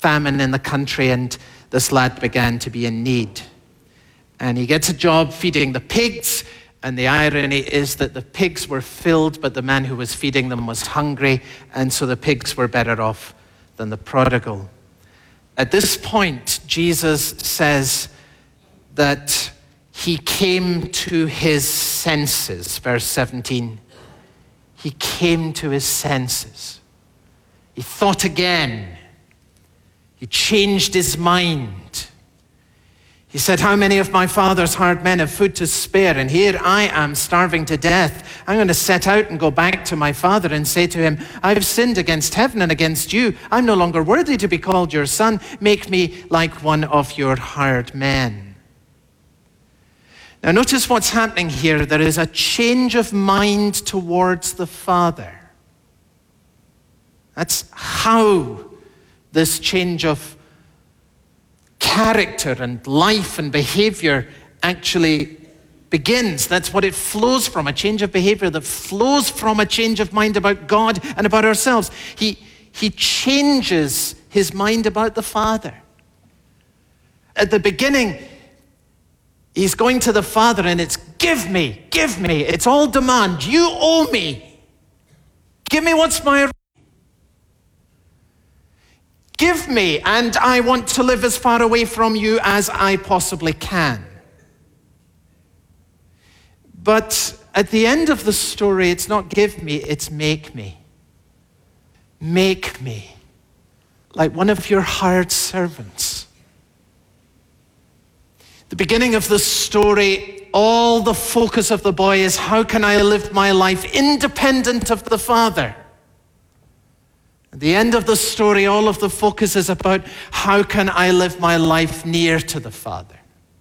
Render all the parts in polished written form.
famine in the country, and this lad began to be in need. And he gets a job feeding the pigs, and the irony is that the pigs were filled, but the man who was feeding them was hungry, and so the pigs were better off than the prodigal. At this point, Jesus says that he came to his senses, verse 17. He came to his senses. He thought again. He changed his mind. He said, how many of my father's hired men have food to spare? And here I am starving to death. I'm going to set out and go back to my father and say to him, I've sinned against heaven and against you. I'm no longer worthy to be called your son. Make me like one of your hired men. Now notice what's happening here. There is a change of mind towards the Father. That's how this change of character and life and behavior actually begins. That's what it flows from, a change of behavior that flows from a change of mind about God and about ourselves. He changes his mind about the Father. At the beginning, he's going to the Father and it's, give me. It's all demand. You owe me. Give me what's my right. Give me, and I want to live as far away from you as I possibly can. But at the end of the story, it's not give me, it's make me. Make me like one of your hired servants. The beginning of the story, all the focus of the boy is, how can I live my life independent of the Father? At the end of the story, all of the focus is about, how can I live my life near to the Father?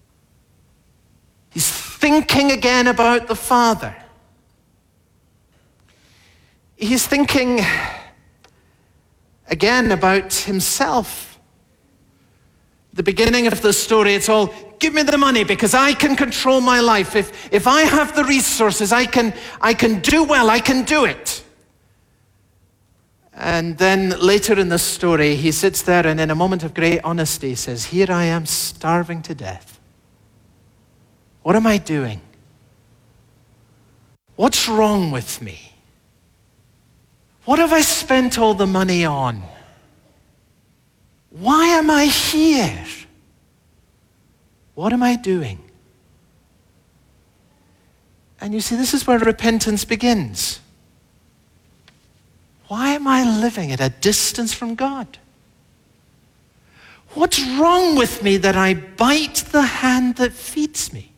He's thinking again about the Father. He's thinking again about himself. The beginning of the story, it's all, give me the money because I can control my life. If I have the resources, I can do well, I can do it. And then later in the story, he sits there and in a moment of great honesty says, here I am starving to death. What am I doing? What's wrong with me? What have I spent all the money on? Why am I here? What am I doing? And you see, this is where repentance begins. Why am I living at a distance from God? What's wrong with me that I bite the hand that feeds me?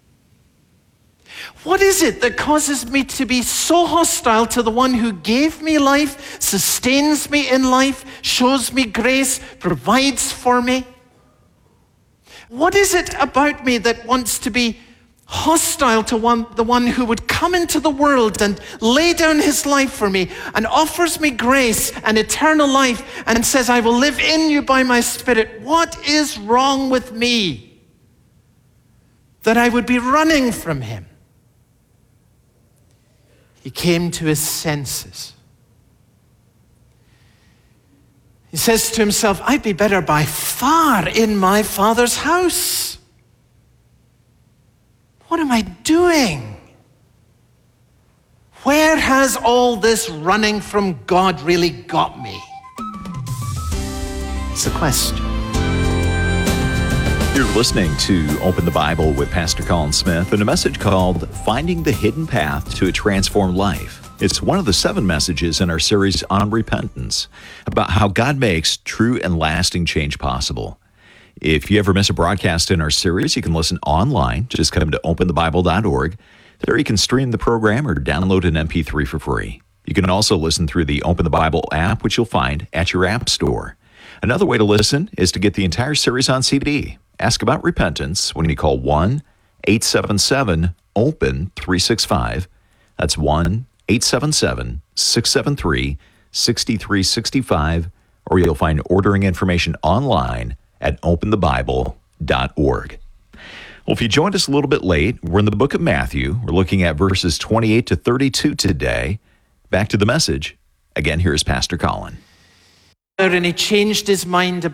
What is it that causes me to be so hostile to the one who gave me life, sustains me in life, shows me grace, provides for me? What is it about me that wants to be hostile to the one who would come into the world and lay down his life for me and offers me grace and eternal life and says, I will live in you by my Spirit? What is wrong with me that I would be running from him? He came to his senses. He says to himself, I'd be better by far in my Father's house. What am I doing? Where has all this running from God really got me? It's the question. You're listening to Open the Bible with Pastor Colin Smith and a message called Finding the Hidden Path to a Transformed Life. It's one of the 7 messages in our series on repentance, about how God makes true and lasting change possible. If you ever miss a broadcast in our series, you can listen online. Just come to openthebible.org. There you can stream the program or download an MP3 for free. You can also listen through the Open the Bible app, which you'll find at your app store. Another way to listen is to get the entire series on CD. Ask about repentance when you call 1-877-OPEN-365. That's 1-877-673-6365, or you'll find ordering information online at openthebible.org. Well, if you joined us a little bit late, we're in the book of Matthew. We're looking at verses 28 to 32 today. Back to the message. Again, here's Pastor Colin. And he changed his mind